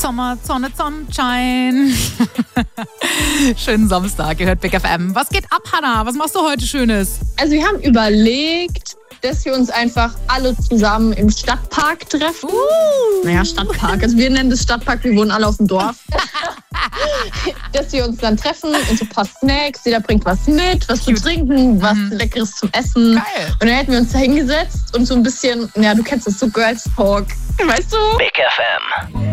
Sommer, Sonne, Sonnenschein. Schönen Samstag, ihr hört Big FM. Was geht ab, Hannah? Was machst du heute Schönes? Also wir haben überlegt, dass wir uns einfach alle zusammen im Stadtpark treffen. Naja, Stadtpark. Also wir nennen das Stadtpark, wir wohnen alle auf dem Dorf. Dass wir uns dann treffen und so ein paar Snacks, jeder bringt was mit, was zu trinken, was Leckeres zum Essen. Geil. Und dann hätten wir uns da hingesetzt und so ein bisschen, ja, du kennst das, so Girls Talk. Weißt du? Big FM.